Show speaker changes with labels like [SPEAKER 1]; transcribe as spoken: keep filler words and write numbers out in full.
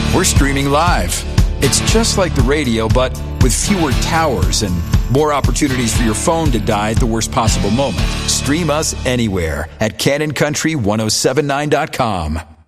[SPEAKER 1] we're streaming live. It's just like the radio, but with fewer towers and more opportunities for your phone to die at the worst possible moment. Stream us anywhere at Cannon Country ten seventy-nine dot com.